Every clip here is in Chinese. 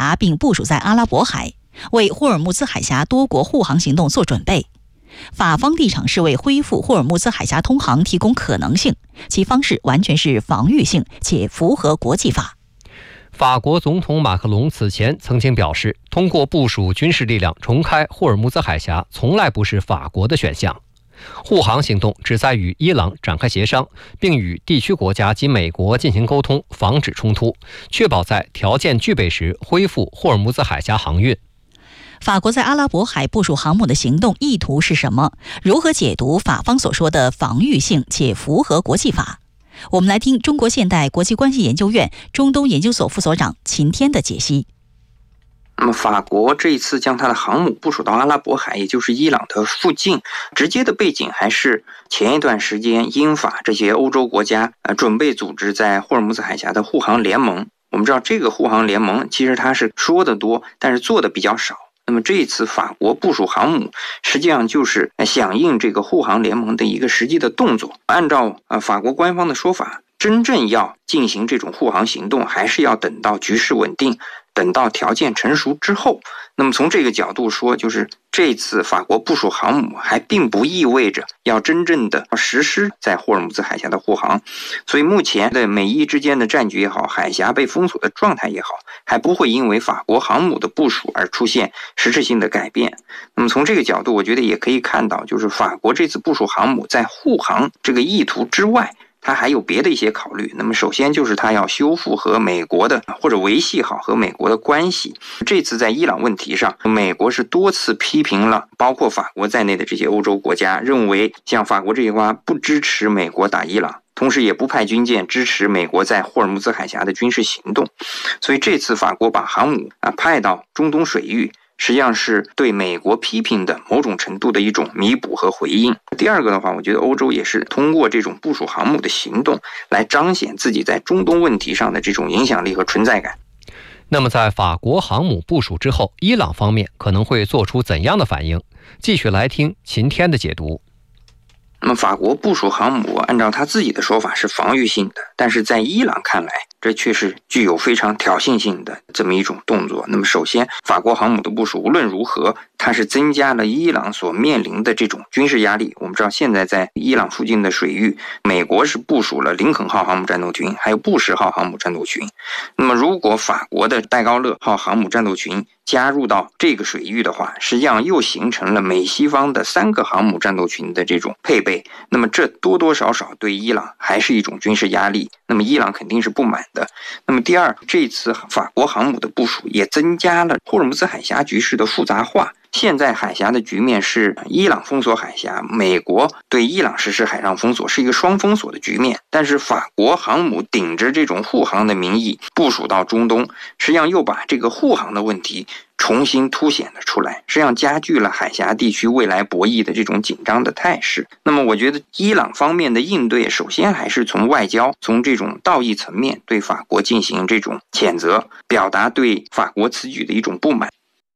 峡并部署在阿拉伯海，为霍尔木兹海峡多国护航行动做准备。法方立场是为恢复霍尔木兹海峡通航提供可能性，其方式完全是防御性且符合国际法。 法国总统马克龙此前曾经表示，通过部署军事力量重开霍尔木兹海峡从来不是法国的选项。护航行动旨在与伊朗展开协商，并与地区国家及美国进行沟通，防止冲突，确保在条件具备时恢复霍尔木兹海峡航运。 法国在阿拉伯海部署航母的行动意图是什么？如何解读法方所说的防御性且符合国际法？我们来听中国现代国际关系研究院中东研究所副所长秦天的解析。 那么法国这一次将它的航母部署到阿拉伯海，也就是伊朗的附近，直接的背景还是前一段时间英法这些欧洲国家准备组织在霍尔木兹海峡的护航联盟。我们知道这个护航联盟其实它是说的多，但是做的比较少。那么这一次法国部署航母，实际上就是响应这个护航联盟的一个实际的动作。按照法国官方的说法，真正要进行这种护航行动，还是要等到局势稳定，等到条件成熟之后。那么从这个角度说，就是这次法国部署航母还并不意味着要真正的实施在霍尔木兹海峡的护航，所以目前的美伊之间的战局也好，海峡被封锁的状态也好，还不会因为法国航母的部署而出现实质性的改变。那么从这个角度，我觉得也可以看到，就是法国这次部署航母在护航这个意图之外，它还有别的一些考虑。那么首先就是它要修复和美国的或者维系好和美国的关系。这次在伊朗问题上，美国是多次批评了包括法国在内的这些欧洲国家，认为像法国这一块不支持美国打伊朗，同时也不派军舰支持美国在霍尔木兹海峡的军事行动。所以这次法国把航母派到中东水域，实际上是对美国批评的某种程度的一种弥补和回应。第二个的话，我觉得欧洲也是通过这种部署航母的行动来彰显自己在中东问题上的这种影响力和存在感。 那么在法国航母部署之后，伊朗方面可能会做出怎样的反应？继续来听秦天的解读。 那么法国部署航母，按照他自己的说法是防御性的，但是在伊朗看来，这却是具有非常挑衅性的这么一种动作。那么首先，法国航母的部署无论如何，它是增加了伊朗所面临的这种军事压力。我们知道现在在伊朗附近的水域，美国是部署了林肯号航母战斗群，还有布什号航母战斗群。那么如果法国的戴高乐号航母战斗群加入到这个水域的话，实际上又形成了美西方的3个航母战斗群的这种配备。那么这多多少少对伊朗还是一种军事压力，那么伊朗肯定是不满的。那么第二，这次法国航母的部署也增加了霍尔木兹海峡局势的复杂化。现在海峡的局面是伊朗封锁海峡，美国对伊朗实施海上封锁，是一个双封锁的局面。但是法国航母顶着这种护航的名义部署到中东，实际上又把这个护航的问题重新凸显了出来，实际上加剧了海峡地区未来博弈的这种紧张的态势。那么我觉得伊朗方面的应对，首先还是从外交，从这种道义层面对法国进行这种谴责，表达对法国此举的一种不满。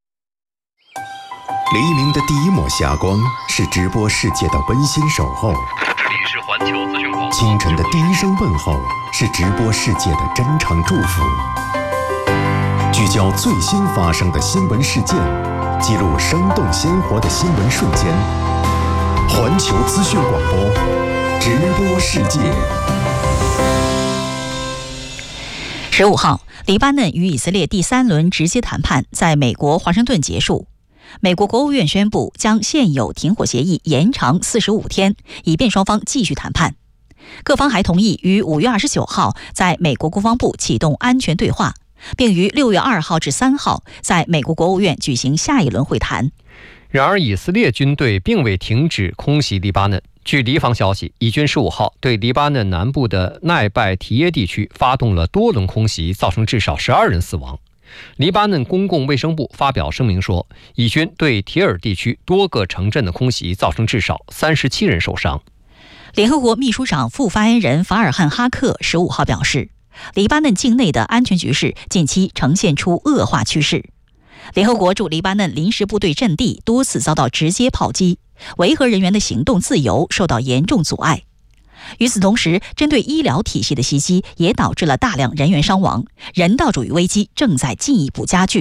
黎明的第一抹霞光是直播世界的温馨守候， 这里是环球资讯广播。 清晨的第一声问候是直播世界的真诚祝福。聚焦最新发生的新闻事件，记录生动鲜活的新闻瞬间。环球资讯广播，直播世界。 15号，黎巴嫩与以色列第3轮直接谈判在美国华盛顿结束。美国国务院宣布将现有停火协议延长45天，以便双方继续谈判。各方还同意于5月29号在美国国防部启动安全对话，并于6月2号至3号在美国国务院举行下一轮会谈。 然而，以色列军队并未停止空袭黎巴嫩。据黎方消息，以军15号对黎巴嫩南部的奈拜提耶地区发动了多轮空袭，造成至少12人死亡。黎巴嫩公共卫生部发表声明说，以军对提尔地区多个城镇的空袭造成至少37人受伤。 联合国秘书长副发言人法尔汉哈克15号表示，黎巴嫩境内的安全局势近期呈现出恶化趋势。联合国驻黎巴嫩临时部队阵地多次遭到直接炮击，维和人员的行动自由受到严重阻碍。与此同时，针对医疗体系的袭击也导致了大量人员伤亡，人道主义危机正在进一步加剧。